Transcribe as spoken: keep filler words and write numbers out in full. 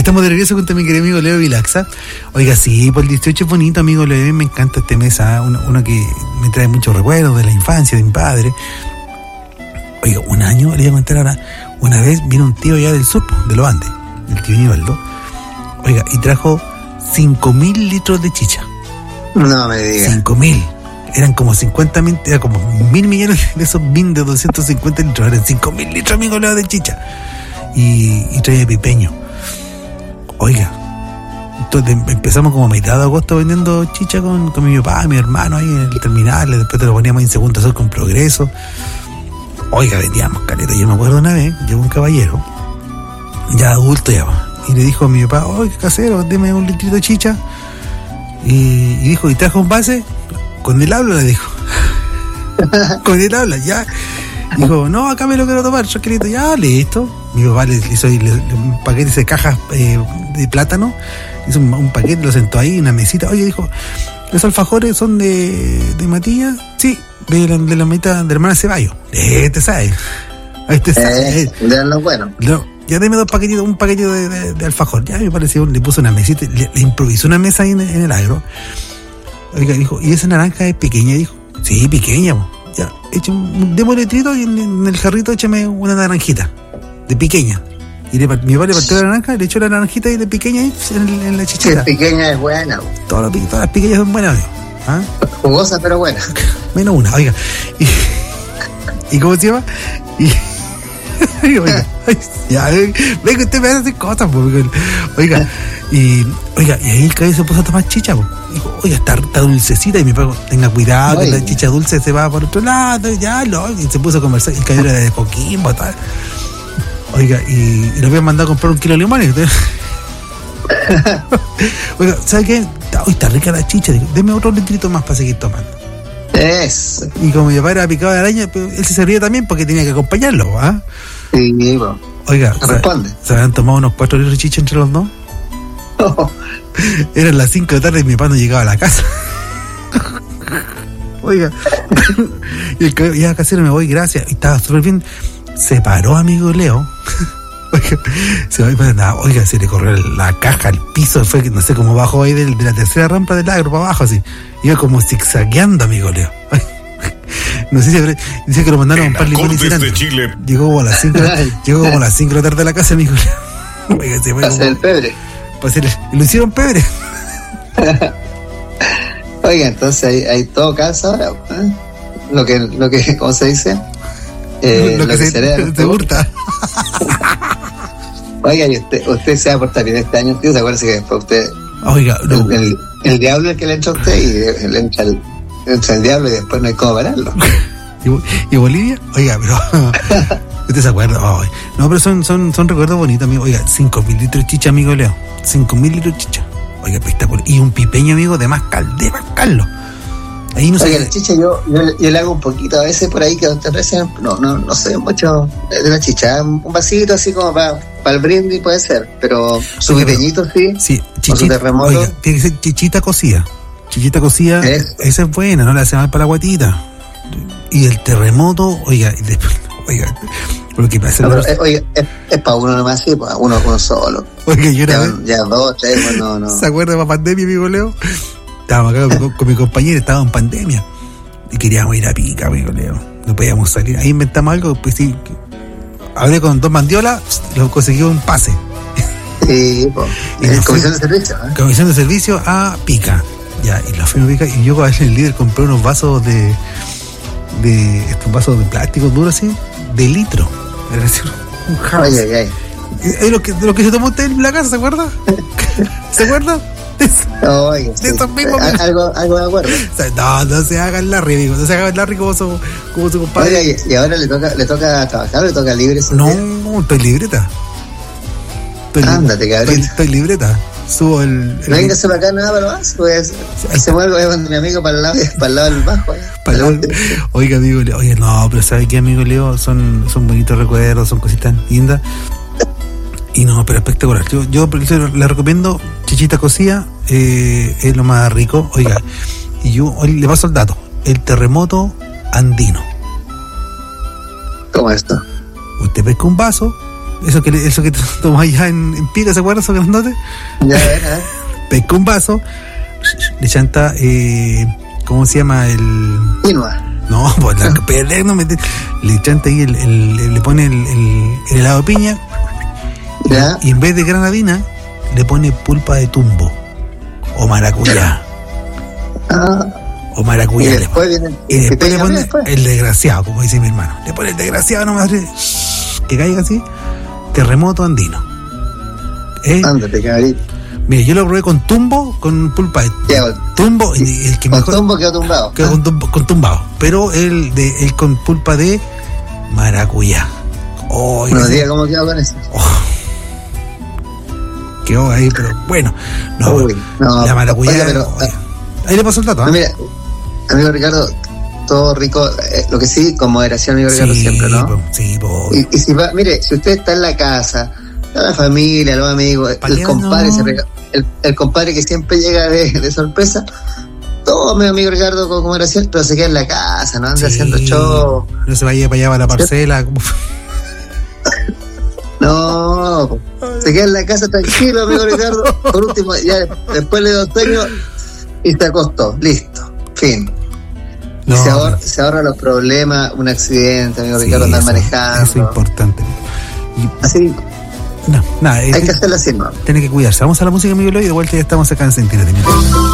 Estamos de regreso con mi querido amigo Leo Vilaxa. Oiga, sí, por el dieciocho es bonito, amigo Leo. A mí me encanta este mes, ¿eh? uno, uno que me trae muchos recuerdos de la infancia, de mi padre. Oiga, un año, le voy a contar ahora, una vez vino un tío allá del sur, de los Andes, el tío Nivaldo. Oiga, y trajo cinco mil litros de chicha. No me digas. cinco mil. Eran como cincuenta mil, era como mil millones de esos bin de doscientos cincuenta litros. Eran cinco mil litros, amigo Leo, de chicha. Y, y traía pipeño. Oiga, entonces empezamos como a mitad de agosto vendiendo chicha con, con mi papá, mi hermano ahí en el terminal. Después te lo poníamos en segundo sol con Progreso. Oiga, vendíamos caleta. Yo me acuerdo una vez, llegó un caballero, ya adulto ya, y le dijo a mi papá: oye, casero, deme un litrito de chicha. Y, y dijo, ¿y trajo un base? Con el habla, le dijo. Con el habla, ya. Dijo, no, acá me lo quiero tomar, yo querido, ya, listo. Mi papá le hizo le, le, un paquete de cajas eh, de plátano, hizo un, un paquete, lo sentó ahí en una mesita. Oye, dijo, ¿los alfajores son de, de Matías? Sí, de la, de la mitad de la hermana Ceballos. Eh, te sabes. Ahí te sabes. Eh, de los buenos. No, ya deme dos paquetitos, un paquete de, de, de alfajor. Ya me pareció, le puso una mesita, le, le improvisó una mesa ahí en, en el agro. Oiga, dijo, ¿y esa naranja es pequeña? Dijo, sí, pequeña, po. Ya, eche un demo litrito y en, en el jarrito échame una naranjita, de pequeña. Y le, mi papá le partió la naranja, le echó la naranjita y de pequeña ahí en, en la chichera. Si es pequeña es buena. Todas las, todas las pequeñas son buenas, ¿ah? Jugosa pero buena. Menos una, oiga. Y, ¿y cómo se llama? Y, oiga, ya, venga, usted me hace hacer cosas, po, oiga. Y, oiga, y ahí el cabello se puso a tomar chicha, po. Dijo, oiga, está, está dulcecita. Y mi papá, tenga cuidado, que la chicha dulce se va por otro lado. Ya, no, y se puso a conversar. El cabello era de Coquimbo, tal. Oiga, y, y lo habían mandado a comprar un kilo de limones. Oiga, ¿sabe qué? Hoy está rica la chicha. Digo, deme otro litrito más para seguir tomando. Eso. Y como mi papá era picado de araña, él se servía también porque tenía que acompañarlo, ¿ah? Sí, bueno. Oiga, responde. ¿se habían tomado unos cuatro litros de chicha entre los dos? Oh. Eran las cinco de la tarde y mi papá no llegaba a la casa. Oiga, y el cabello, ya casero, me voy, gracias. Y estaba súper bien. Se paró, amigo Leo. Oiga, se va para nada. Oiga, se le corrió la caja al piso. Fue que no sé cómo bajó ahí de, de la tercera rampa del agro para abajo, así. Iba como zigzagueando, amigo Leo. No sé si dice que lo mandaron a un par de limones de Chile. Llegó como a las cinco, llegó como a las cinco de la tarde a la casa, amigo Leo. Oiga, se fue para hacer el pebre. Para hacer el, lo hicieron pebre. Oiga, entonces hay, hay todo caso ahora, ¿eh? Lo que, lo que, ¿cómo se dice? Eh, lo, lo que, que se, se, se hurta. Oiga, y usted, usted se va a portar bien este año, tío. ¿Se acuerda que después usted... Oiga, no. el, el, el diablo es el que le entra a usted y le entra el, le entra el diablo y después no hay cómo pararlo. ¿Y, y Bolivia? Oiga, pero... ¿Usted se acuerda? Oh, no, pero son, son, son recuerdos bonitos, amigo. Oiga, cinco mil litros de chicha, amigo Leo. cinco mil litros de chicha. Oiga, espectacular. Y un pipeño, amigo, de mascal, de mascallo. Ahí no sé. Oiga, la chicha yo, yo, yo le hago un poquito a veces por ahí que usted recién, no, no, no sé mucho de la chicha. Un vasito así como para pa el brindis puede ser, pero su oiga, pipeñito sí. Sí, chichita. Oiga, tiene que ser chichita cocida. Chichita cocida, es. Esa es buena, no le hace mal para la guatita. Y el terremoto, oiga, y después, oiga, lo que pasa. No, pero, eh, oiga, es, es para uno nomás, sí, para uno, uno solo. Oiga, yo era. Ya, ya dos, tres, bueno, no. ¿Se acuerda de la pandemia, amigo Leo? Estábamos acá con, con mi compañero, estábamos en pandemia. Y queríamos ir a pica, amigo Leo. No podíamos salir. Ahí inventamos algo, pues sí. Hablé con dos mandiolas, lo conseguimos un pase. Sí, pues. Y comisión de servicio, ¿eh? Comisión de servicio a pica. Ya, y la fuimos a pica. Y yo con el líder compré unos vasos de. de estos vasos de plástico duro así, de litro. Es decir, un house. Ay, ay, ay. Es lo que, de lo que se tomó usted en la casa, ¿se acuerda? ¿Se acuerda? Oye, sí. algo, algo de acuerdo. No, no se haga el Larry, amigo. No se haga el Larry como su, como su compadre. Oye, y ahora le toca, le toca trabajar, le toca libre. No, día? Estoy libreta. Estoy Ándate, cabrón. Estoy, estoy libreta. Subo el. el... No venga para acá nada para lo más, pues. Se mueve con mi amigo para el lado, para el lado del bajo. ¿eh? Para el... Oiga, amigo Leo. Oye, no, pero ¿sabe qué, amigo Leo? Son, son bonitos recuerdos, son cositas lindas. Y no, pero espectacular. Yo, yo le recomiendo chichita cocida, eh, es lo más rico. Oiga, y yo hoy le paso el dato. El terremoto andino. ¿Cómo esto? Usted pesca un vaso, Eso que, eso que tomas allá en, en pica, ¿se acuerdan? Eso que nos Ya, ya. Pesca un vaso, le chanta, eh, ¿cómo se llama? El... Quinoa. No, pues la pelea, no me... Le chanta ahí, el, el, el- le pone el, el, el helado de piña, Ya. y en vez de granadina, le pone pulpa de tumbo, o maracuyá, Ah, o y maracuyá. le después pone. viene. Y después le piña pone después. el desgraciado, como dice mi hermano. Le pone el desgraciado nomás, que caiga así, terremoto andino. ¿Eh? Ándate, cabrito. Mire, yo lo probé con tumbo, con pulpa de Ya, bueno. tumbo, y el que Con mejor tombo quedó tumbado. quedó con, tumbo- con tumbado, pero el de el con pulpa de maracuyá. Oh, No ese- diga cómo quedó con eso. quedó ahí, pero bueno, no, Uy, no, la maracuyá. oiga, pero, oye, ahí le pasó el dato, ¿ah? No, mira, amigo Ricardo, todo rico. Eh, lo que sí, con moderación, amigo Ricardo, sí, siempre, ¿no? po, sí, po. Y, y si va, mire, si usted está en la casa, la familia, los amigos, ¿Pa' el qué compadre, no? se rega- el, el compadre que siempre llega de, de sorpresa, todo mi amigo Ricardo con moderación, pero se queda en la casa, no anda Sí, haciendo show. no se vaya para allá para la parcela. como- No, se queda en la casa tranquilo, amigo Ricardo. Por último, ya después le dio sueño y se acostó, listo, fin. Y No, se, ahorra, se ahorra los problemas, un accidente, amigo sí, Ricardo, andar eso- manejando. Eso es importante. Así, No, nada, hay es- que hacerlo así, ¿no? tiene que cuidarse. Vamos a la música, amigo Eloy, y de vuelta ya estamos acá en Sentir.